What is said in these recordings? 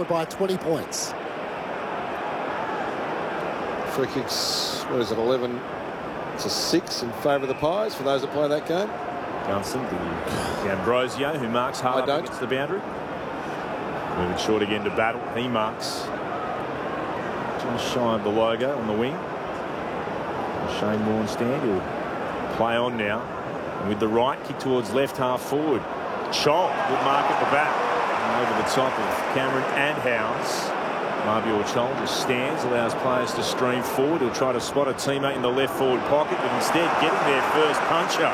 Collingwood by 20 points. Free kicks, what is it, 11 to 6 in favour of the Pies for those that play that game. Johnson, the Ambrosio, who marks hard up against the boundary. Moving short again to Battle. He marks just shy of the logo on the wing. Shane Mornstand, he'll play on now. And with the right, kick towards left half forward. Chol, good mark at the back. And over the top of Cameron and Howes. Mabior Chol just stands, allows players to stream forward. He'll try to spot a teammate in the left forward pocket, but instead getting their first puncher.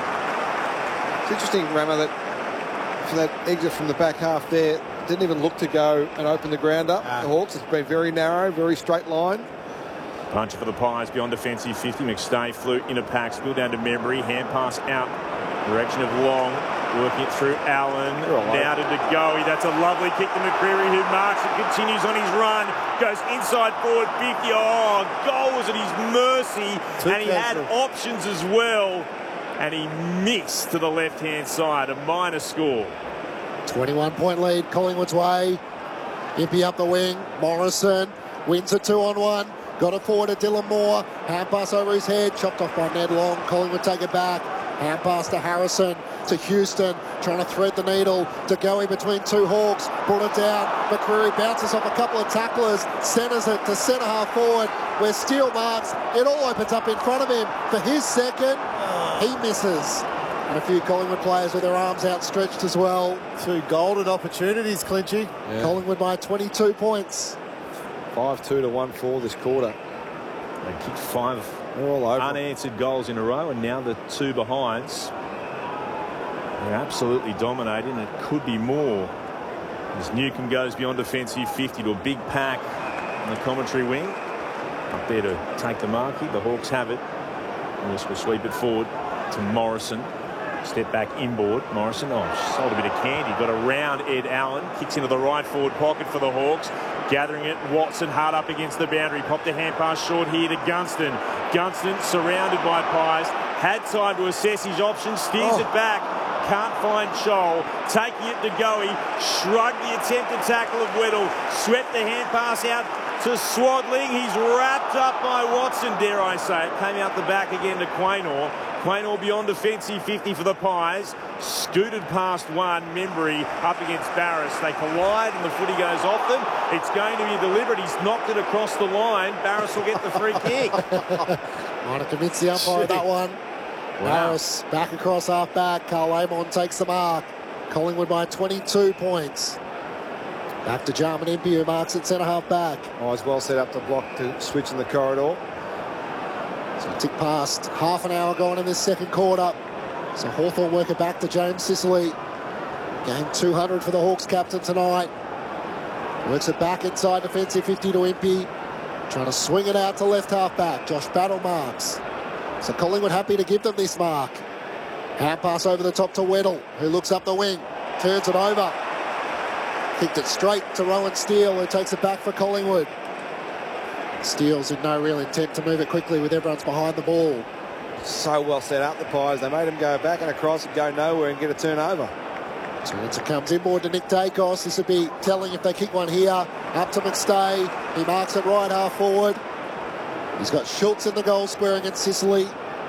It's interesting, Ramo, that for that exit from the back half there, didn't even look to go and open the ground up. The Hawks, it's been very narrow, very straight line. Puncher for the Pies beyond defensive 50. McStay flew in a pack, spill down to Membry. Hand pass out, direction of Long. Working it through Allen. Now to De Goey. That's a lovely kick to McCreery, who marks and continues on his run. Goes inside forward 50. Oh, goal was at his mercy. And he had options as well. And he missed to the left-hand side. A minor score. 21-point lead, Collingwood's way. Impey up the wing. Morrison wins a 2-on-1. Got it forward to Dylan Moore. Hand pass over his head. Chopped off by Ned Long. Collingwood take it back. Hand pass to Harrison. To Houston, trying to thread the needle. To go in between two Hawks, brought it down. McCreery bounces off a couple of tacklers, centres it to centre half forward, where Steele marks. It all opens up in front of him for his second. He misses. And a few Collingwood players with their arms outstretched as well. Two golden opportunities, Clinchy. Yeah. Collingwood by 22 points. 5-2 to 1-4 this quarter. They kicked 5 unanswered goals in a row, and now the 2 behinds. They're absolutely dominating. It could be more. As Newcombe goes beyond defensive 50 to a big pack on the commentary wing. Up there to take the marquee. The Hawks have it. Lewis will sweep it forward to Morrison. Step back inboard. Morrison, sold a bit of candy. Got around Ed Allen. Kicks into the right forward pocket for the Hawks. Gathering it. Watson hard up against the boundary. Popped a hand pass short here to Gunston. Gunston surrounded by Pies. Had time to assess his options. Steers it back. Can't find Chol. Taking it to Goey. Shrugged the attempted tackle of Weddle. Swept the hand pass out to Swadling. He's wrapped up by Watson, dare I say it. Came out the back again to Quaynor. Quaynor beyond defensive 50 for the Pies. Scooted past one. Membry up against Barras. They collide and the footy goes off them. It's going to be deliberate. He's knocked it across the line. Barras will get the free kick. Might have convinced the umpire that one. Barras back across half back. Carl Amon takes the mark. Collingwood by 22 points. Back to Jarman Impey, who marks at centre half back. It's well set up to block to switch in the corridor. So tick past half an hour gone in this second quarter. So Hawthorn work it back to James Sicily. Game 200 for the Hawks captain tonight. Works it back inside defensive 50 to Impey. Trying to swing it out to left half back. Josh Battle marks. So Collingwood happy to give them this mark. Hand pass over the top to Weddle, who looks up the wing. Turns it over. Kicked it straight to Rowan Steele, who takes it back for Collingwood. Steele's in no real intent to move it quickly with everyone's behind the ball. So well set up, the Pies. They made him go back and across and go nowhere and get a turnover. So once it comes inboard to Nick Dacos, this would be telling if they kick one here. Up to McStay. He marks it right half forward. He's got Schultz in the goal square against Sicily.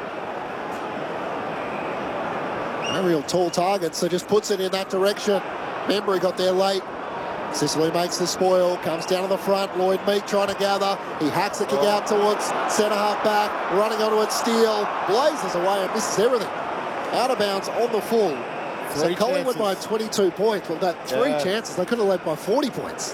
No real tall target, so just puts it in that direction. Membry got there late. Sicily makes the spoil, comes down to the front. Lloyd Meek trying to gather. He hacks the kick out towards centre half back. Running onto it, Steele. Blazes away and misses everything. Out of bounds on the full. So Collingwood by 22 points. Well, that 3 chances. They could have led by 40 points.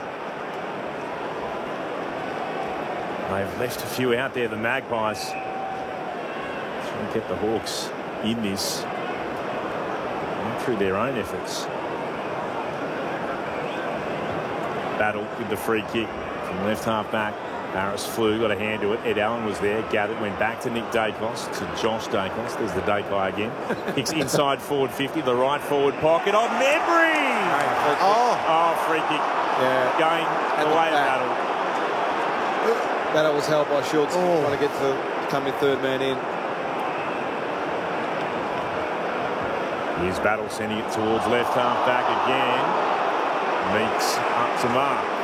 They've left a few out there, the Magpies. Trying to get the Hawks in this through their own efforts. Battle with the free kick from left half back. Barras flew, got a hand to it. Ed Allen was there, gathered, went back to Nick Dacos, to Josh Dacos. There's the Dacos again. Kicks inside forward 50, the right forward pocket of Membry. Free kick. Yeah. Going away at Battle. Battle was held by Schultz, trying to get to come in third man in. Here's Battle sending it towards left half back again. Meeks up to mark.